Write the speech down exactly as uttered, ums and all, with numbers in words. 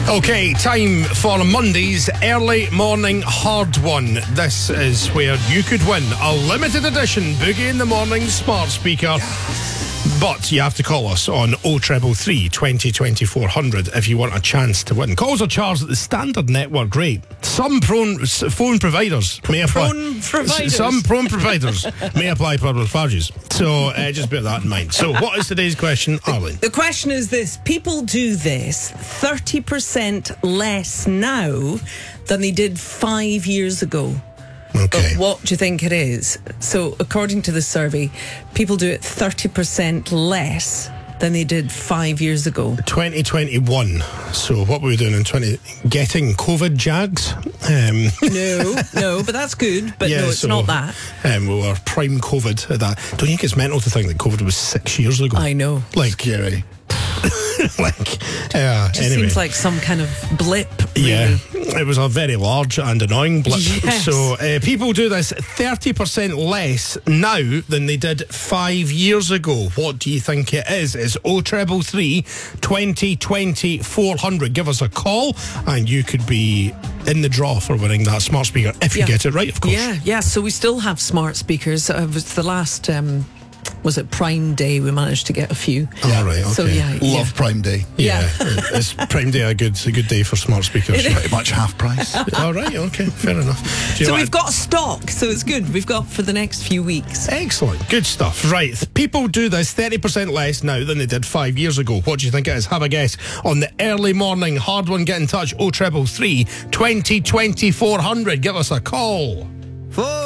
Okay, time for Monday's early morning hard one. This is where you could win a limited edition Boogie in the Morning smart speaker. But you have to call us on oh three three, twenty, twenty-four hundred if you want a chance to win. Calls are charged at the standard network rate. Some prone, phone providers may apply. Prone providers. Some prone providers may apply public charges. So uh, just bear that in mind. So what is today's question, Arlene? The question is this. People do this thirty percent less now than they did five years ago. Okay. But what do you think it is? So, according to the survey, people do it thirty percent less than they did five years ago. twenty twenty-one. So, what were we doing in twenty? Getting COVID jags? Um, No, no, but that's good. But yeah, no, it's so, not that. Um, we were prime COVID at that. Don't you think it's mental to think that COVID was six years ago? I know. Like, Scary. like, yeah. It just anyway. seems like some kind of blip. Really. Yeah, it was a very large and annoying blip. Yes. So uh, people do this thirty percent less now than they did five years ago. What do you think it is? It's oh three three, twenty, twenty, four hundred. Give us a call and you could be in the draw for winning that smart speaker if you Yeah. get it right, of course. Yeah, yeah. So we still have smart speakers. Uh, it was the last... Um, was it Prime Day? We managed to get a few. All right, okay. So yeah, yeah. Love Prime Day. Yeah, it's Prime Day a good, a good day for smart speakers. Pretty much half price. All right, okay, fair enough. Do you So know we've what? got stock, so it's good. We've got for the next few weeks. Excellent. Good stuff. Right. People do this thirty percent less now than they did five years ago. What do you think it is? Have a guess on the early morning hard one. Get in touch. oh three three, twenty, twenty-four hundred. Give us a call.